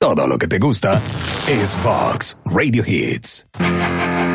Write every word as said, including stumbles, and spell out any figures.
todo lo que te gusta es Fox Radio Hits.